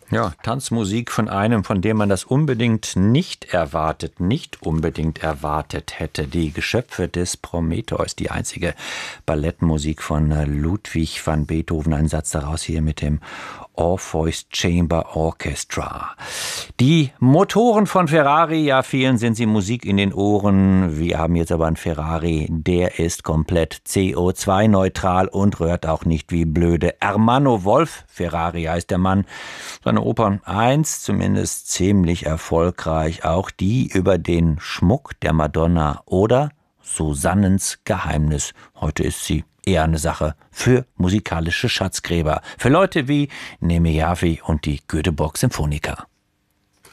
Ja, Tanzmusik von einem, von dem man das nicht unbedingt erwartet hätte. Die Geschöpfe des Prometheus, die einzige Ballettmusik von Ludwig van Beethoven. Ein Satz daraus hier mit dem Orpheus Chamber Orchestra. Die Motoren von Ferrari, ja, vielen sind sie Musik in den Ohren. Wir haben jetzt aber einen Ferrari, der ist komplett CO2-neutral und rührt auch nicht wie blöde. Ermanno Wolf Ferrari heißt der Mann. Seine Opern 1 zumindest ziemlich erfolgreich, auch die über den Schmuck der Madonna oder Susannens Geheimnis. Heute ist sie eher eine Sache für musikalische Schatzgräber, für Leute wie Neme Yavi und die Göteborg Symphoniker.